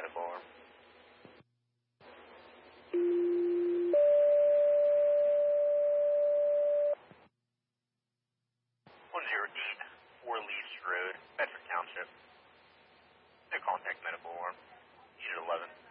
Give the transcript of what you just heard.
medical alarm. 108 Leafs Road, Bedford Township. No contact medical alarm. Unit 11.